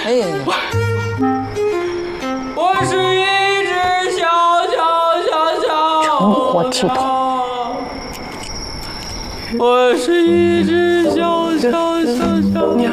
哎呀， 我是一只小成活体统。 我是一只小鸟。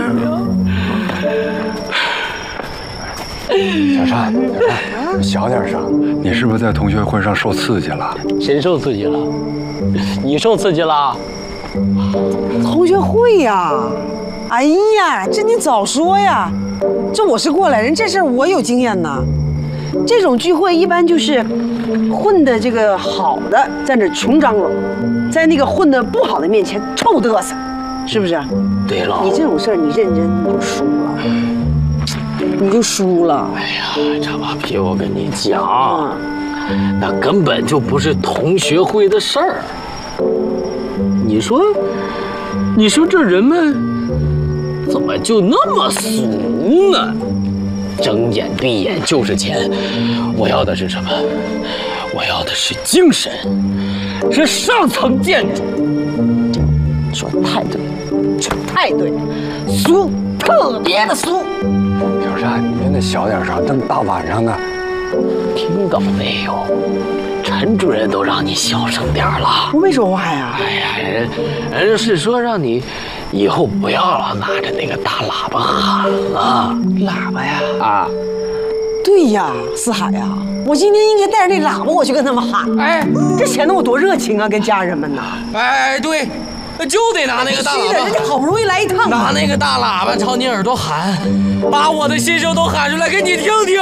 小善，小点声！你是不是在同学会上受刺激了？ 谁受刺激了？你受刺激了？ 同学会呀！哎呀，这你早说呀！这我是过来人，这事儿我有经验呐。这种聚会一般就是混的这个好的在那穷张罗，在那个混的不好的面前臭嘚瑟，是不是？ 对了， 你这种事儿你认真你就输了，你就输了。 哎呀，这把皮我跟你讲，那根本就不是同学会的事儿。你说这人们怎么就那么俗呢？睁眼闭眼就是钱，我要的是什么？我要的是精神，是上层建筑。 说的太对了，说得太对了，俗，特别的俗。 小善，你别那小点声，这么大晚上的。 听到没有？陈主任都让你小声点了。 我没说话呀。 哎呀，人是说让你以后不要老拿着那个大喇叭喊了。 喇叭呀？ 啊， 对呀，四海呀，我今天应该带着那喇叭我去跟他们喊。 哎， 这显得我多热情啊，跟家人们呐。 哎，对，就得拿那个大喇是的，人家叭， 好不容易来一趟， 拿那个大喇叭朝你耳朵喊，把我的心声都喊出来给你听听。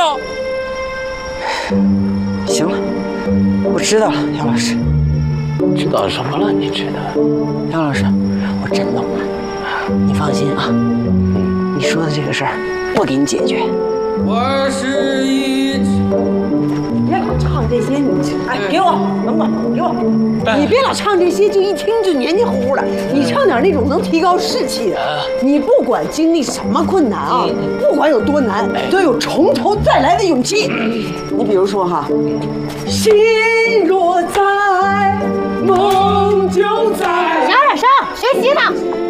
行了，我知道了，杨老师。 知道什么了？你知道？ 杨老师，我真懂了，你放心啊。你说的这个事儿，我给你解决。 我是一只。 别老唱这些，哎，给我，等会儿，给我。你别老唱这些，就一听就黏黏糊糊的。你唱点那种能提高士气的。你不管经历什么困难啊，不管有多难，都有从头再来的勇气。你比如说哈，心若在，梦就在。 小点声，学习呢。